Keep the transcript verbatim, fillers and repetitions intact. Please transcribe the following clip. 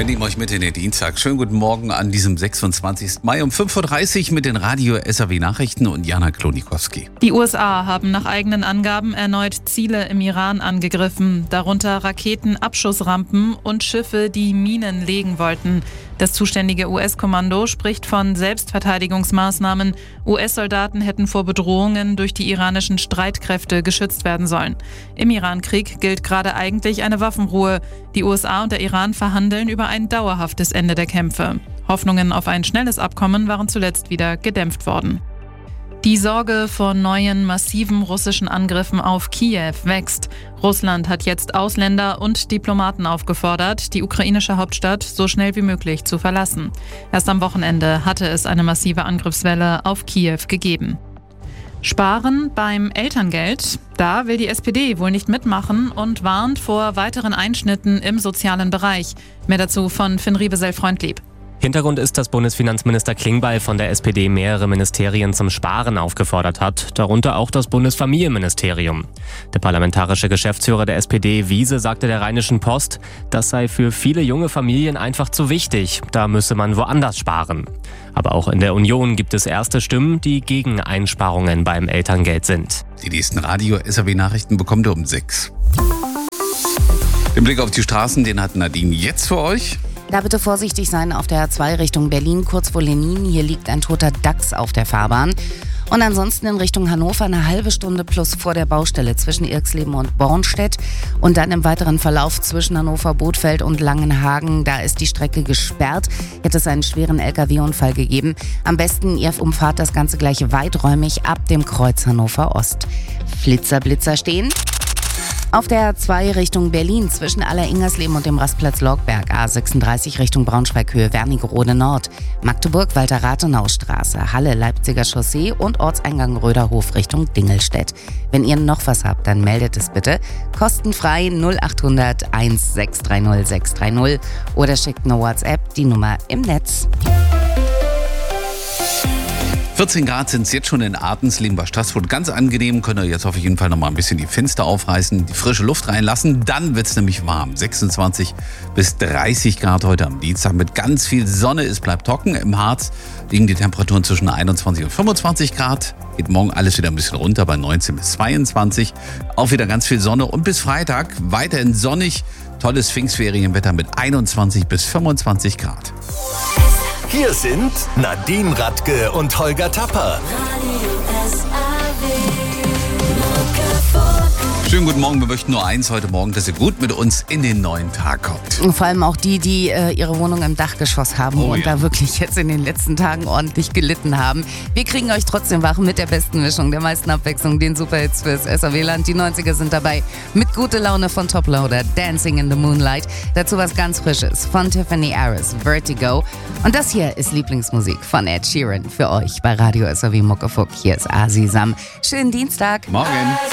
Wir nehmen euch mit in den Dienstag. Schönen guten Morgen an diesem sechsundzwanzigsten Mai um fünf Uhr dreißig mit den Radio-S R W-Nachrichten und Jana Klonikowski. Die U S A haben nach eigenen Angaben erneut Ziele im Iran angegriffen, darunter Raketen, Abschussrampen und Schiffe, die Minen legen wollten. Das zuständige U S-Kommando spricht von Selbstverteidigungsmaßnahmen. U S-Soldaten hätten vor Bedrohungen durch die iranischen Streitkräfte geschützt werden sollen. Im Iran-Krieg gilt gerade eigentlich eine Waffenruhe. Die U S A und der Iran verhandeln über ein dauerhaftes Ende der Kämpfe. Hoffnungen auf ein schnelles Abkommen waren zuletzt wieder gedämpft worden. Die Sorge vor neuen, massiven russischen Angriffen auf Kiew wächst. Russland hat jetzt Ausländer und Diplomaten aufgefordert, die ukrainische Hauptstadt so schnell wie möglich zu verlassen. Erst am Wochenende hatte es eine massive Angriffswelle auf Kiew gegeben. Sparen beim Elterngeld? Da will die S P D wohl nicht mitmachen und warnt vor weiteren Einschnitten im sozialen Bereich. Mehr dazu von Finn Riebesell-Freundlieb. Hintergrund ist, dass Bundesfinanzminister Klingbeil von der S P D mehrere Ministerien zum Sparen aufgefordert hat, darunter auch das Bundesfamilienministerium. Der parlamentarische Geschäftsführer der S P D, Wiese, sagte der Rheinischen Post, das sei für viele junge Familien einfach zu wichtig, da müsse man woanders sparen. Aber auch in der Union gibt es erste Stimmen, die gegen Einsparungen beim Elterngeld sind. Die nächsten Radio-S R W-Nachrichten bekommt ihr um sechs. Den Blick auf die Straßen, den hat Nadine jetzt für euch. Da bitte vorsichtig sein auf der A zwei Richtung Berlin, kurz vor Lenin. Hier liegt ein toter Dachs auf der Fahrbahn. Und ansonsten in Richtung Hannover eine halbe Stunde plus vor der Baustelle zwischen Irxleben und Bornstedt. Und dann im weiteren Verlauf zwischen Hannover, Bothfeld und Langenhagen. Da ist die Strecke gesperrt. Hätte es einen schweren L K W-Unfall gegeben. Am besten ihr umfahrt das Ganze gleich weiträumig ab dem Kreuz Hannover Ost. Flitzer, Blitzer stehen. Auf der A zwei Richtung Berlin zwischen Aller-Ingersleben und dem Rastplatz Logberg, A sechsunddreißig Richtung Braunschweig-Höhe, Wernigerode Nord, Magdeburg, Walter-Rathenau-Straße, Halle, Leipziger Chaussee und Ortseingang Röderhof Richtung Dingelstedt. Wenn ihr noch was habt, dann meldet es bitte kostenfrei null achthundert eins sechs drei null sechs drei null oder schickt eine WhatsApp, die Nummer im Netz. vierzehn Grad sind es jetzt schon in Artensleben bei Straßburg. Ganz angenehm, könnt ihr jetzt auf jeden Fall noch mal ein bisschen die Fenster aufreißen, die frische Luft reinlassen. Dann wird es nämlich warm. sechsundzwanzig bis dreißig Grad heute am Dienstag mit ganz viel Sonne. Es bleibt trocken. Im Harz liegen die Temperaturen zwischen einundzwanzig und fünfundzwanzig Grad. Geht morgen alles wieder ein bisschen runter bei neunzehn bis zweiundzwanzig. Auch wieder ganz viel Sonne. Und bis Freitag weiterhin sonnig. Tolles Pfingstferienwetter mit einundzwanzig bis fünfundzwanzig Grad. Hier sind Nadine Radke und Holger Tapper. Schönen guten Morgen. Wir möchten nur eins heute Morgen, dass ihr gut mit uns in den neuen Tag kommt. Und vor allem auch die, die äh, ihre Wohnung im Dachgeschoss haben Oh, und ja. da wirklich jetzt in den letzten Tagen ordentlich gelitten haben. Wir kriegen euch trotzdem wach mit der besten Mischung, der meisten Abwechslung, den Superhits fürs S R W-Land. Die neunziger sind dabei mit Gute Laune von Toploader, Dancing in the Moonlight. Dazu was ganz Frisches von Tiffany Harris, Vertigo. Und das hier ist Lieblingsmusik von Ed Sheeran für euch bei Radio S R W Muckefuck. Hier ist Asi Sam. Schönen Dienstag. Morgen.